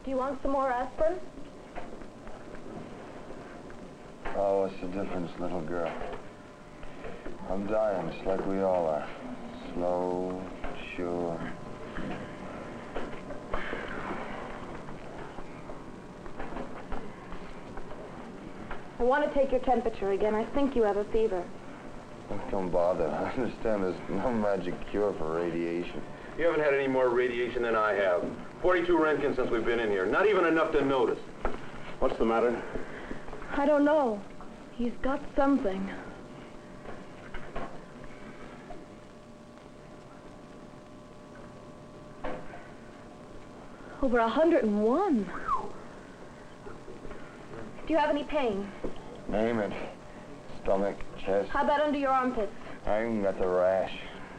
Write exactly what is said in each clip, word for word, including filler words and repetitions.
Do you want some more aspirin? Oh, what's the difference, little girl? I'm dying, just like we all are. Slow, sure. I want to take your temperature again. I think you have a fever. Don't bother. I understand there's no magic cure for radiation. You haven't had any more radiation than I have. forty-two Roentgens since we've been in here. Not even enough to notice. What's the matter? I don't know. He's got something. Over a hundred and one. Do you have any pain? Name it. Stomach, chest. How about under your armpits? I even got the rash.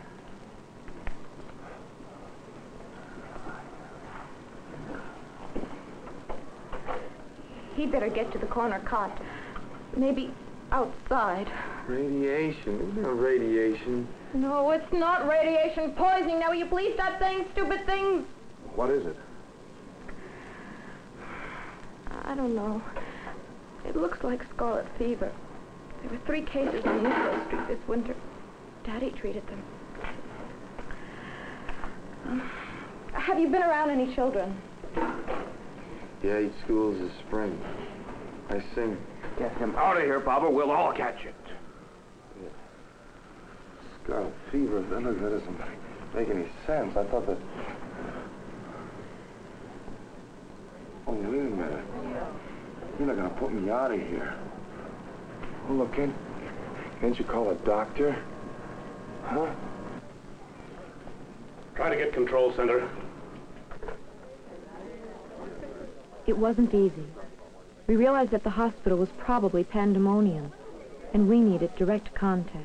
He'd better get to the corner cot. Maybe outside. Radiation? There's no radiation. No, it's not radiation poisoning. Now, will you please stop saying stupid things? What is it? I don't know. It looks like scarlet fever. There were three cases on Nicholas Street this winter. Daddy treated them. Uh, have you been around any children? Yeah, eight schools this spring. I sing. Get him out of here, Papa. We'll all catch it. Yeah. Scarlet fever? That, look, that doesn't make any sense. I thought that... Oh, wait a minute. You're not gonna put me out of here. Oh, look, can't, can't you call a doctor? Huh? Try to get control center. It wasn't easy. We realized that the hospital was probably pandemonium, and we needed direct contact.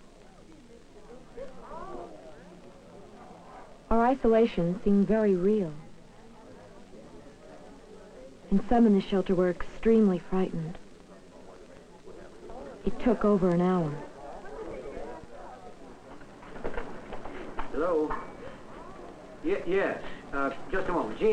Our isolation seemed very real. And some in the shelter were extremely frightened. It took over an hour. Hello? Y yes. Uh, just a moment. Gene.